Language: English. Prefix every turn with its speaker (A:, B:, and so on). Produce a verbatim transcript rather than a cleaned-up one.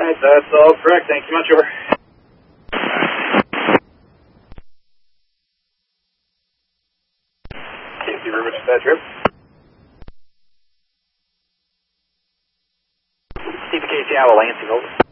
A: right, that's all correct. Thank you much, over. Thank you very much for that trip.
B: Steve Casey, Iowa, Lansing, over.